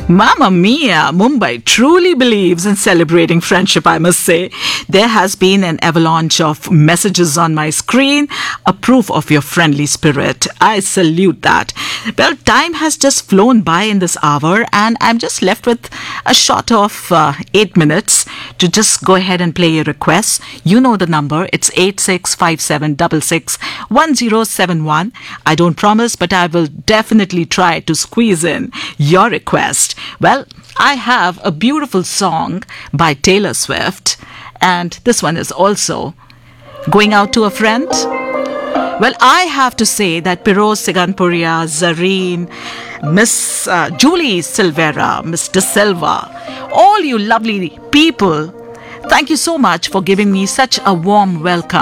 Mamma mia, Mumbai truly believes in celebrating friendship, I must say. There has been an avalanche of messages on my screen, a proof of your friendly spirit. I salute that. Well, time has just flown by in this hour, and I'm just left with a short of 8 minutes to just go ahead and play your requests. You know the number. It's 8657661071. I don't promise, but I will definitely try to squeeze in your request. Well, I have a beautiful song by Taylor Swift, and this one is also going out to a friend. Well, I have to say that Piroz Siganpuria, Zareen, Miss Julie Silvera, Miss De Silva, all you lovely people, thank you so much for giving me such a warm welcome.